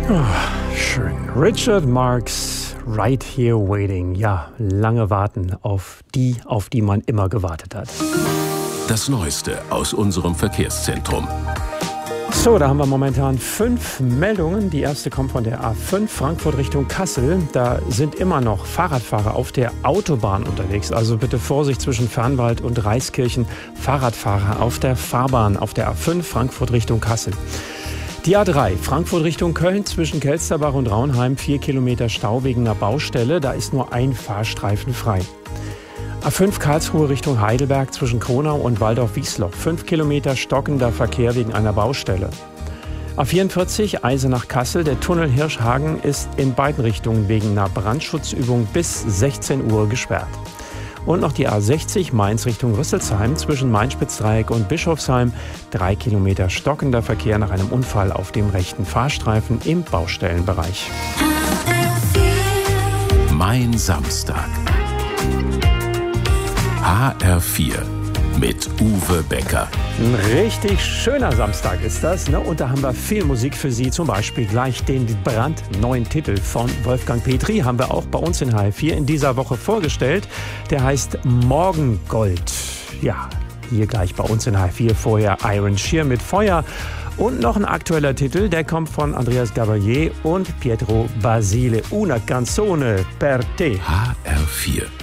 Schön. Richard Marx, Right Here Waiting. Ja, lange warten auf die man immer gewartet hat. Das Neueste aus unserem Verkehrszentrum. So, da haben wir momentan 5 Meldungen. Die erste kommt von der A5 Frankfurt Richtung Kassel. Da sind immer noch Fahrradfahrer auf der Autobahn unterwegs. Also bitte Vorsicht zwischen Fernwald und Reiskirchen. Fahrradfahrer auf der Fahrbahn auf der A5 Frankfurt Richtung Kassel. Die A3 Frankfurt Richtung Köln zwischen Kelsterbach und Raunheim 4 Kilometer Stau wegen einer Baustelle. Da ist nur ein Fahrstreifen frei. A5 Karlsruhe Richtung Heidelberg zwischen Kronau und Waldorf-Wiesloch. 5 Kilometer stockender Verkehr wegen einer Baustelle. A44 Eisenach-Kassel. Der Tunnel Hirschhagen ist in beiden Richtungen wegen einer Brandschutzübung bis 16 Uhr gesperrt. Und noch die A60 Mainz Richtung Rüsselsheim zwischen Main-Spitz-Dreieck und Bischofsheim. 3 Kilometer stockender Verkehr nach einem Unfall auf dem rechten Fahrstreifen im Baustellenbereich. Mein Samstag. HR4 mit Uwe Becker. Ein richtig schöner Samstag ist das, ne? Und da haben wir viel Musik für Sie. Zum Beispiel gleich den brandneuen Titel von Wolfgang Petri haben wir auch bei uns in HR4 in dieser Woche vorgestellt. Der heißt Morgengold. Ja, hier gleich bei uns in HR4 vorher Iron Shear mit Feuer. Und noch ein aktueller Titel, der kommt von Andreas Gabalier und Pietro Basile. Una canzone per te. HR4.